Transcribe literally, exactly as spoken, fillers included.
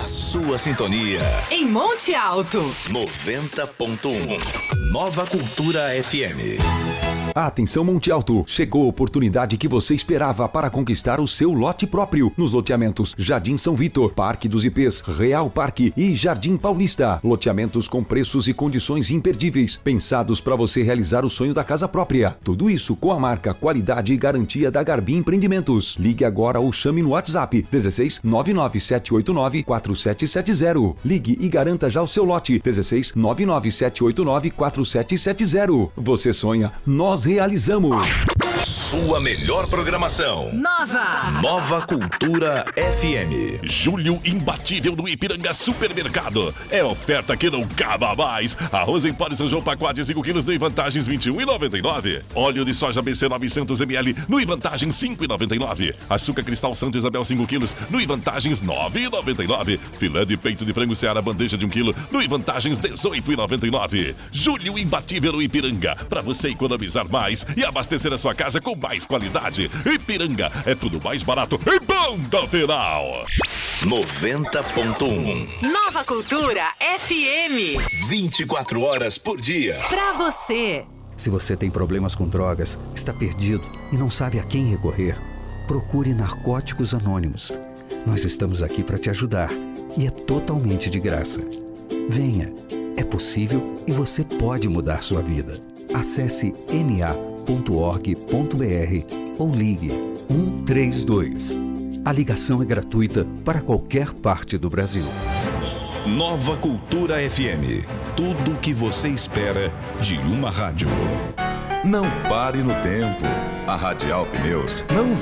A sua sintonia. Em Monte Alto. noventa ponto um. Nova Cultura F M. Atenção Monte Alto, chegou a oportunidade que você esperava para conquistar o seu lote próprio nos loteamentos Jardim São Vitor, Parque dos Ipês, Real Parque e Jardim Paulista. Loteamentos com preços e condições imperdíveis, pensados para você realizar o sonho da casa própria. Tudo isso com a marca, qualidade e garantia da Garbi Empreendimentos. Ligue agora ou chame no WhatsApp dezesseis nove nove sete oito nove quatro sete sete zero. Ligue e garanta já o seu lote dezesseis nove nove sete oito nove quatro sete sete zero. Você sonha, nós realizamos. Sua melhor programação. Nova. Nova Cultura F M. Julho imbatível no Ipiranga Supermercado. É oferta que não acaba mais. Arroz em pó de São João pacote cinco quilos no Ivantagens vinte e um reais e noventa e nove centavos. Óleo de soja B C novecentos mililitros no Ivantagens cinco reais e noventa e nove centavos. Açúcar cristal Santa Isabel cinco quilos no Ivantagens nove reais e noventa e nove centavos. Filé de peito de frango Seara bandeja de um quilo no Ivantagens dezoito reais e noventa e nove centavos. Julho imbatível no Ipiranga. Para você economizar mais e abastecer a sua casa com mais qualidade. Ipiranga é tudo mais barato e ponto final. noventa ponto um. Nova Cultura F M. vinte e quatro horas por dia. Pra você. Se você tem problemas com drogas, está perdido e não sabe a quem recorrer, procure Narcóticos Anônimos. Nós estamos aqui para te ajudar e é totalmente de graça. Venha, é possível e você pode mudar sua vida. Acesse n a ponto org ponto b r ou ligue um três dois. A ligação é gratuita para qualquer parte do Brasil. Nova Cultura F M. Tudo o que você espera de uma rádio. Não pare no tempo. A Radial Pneus não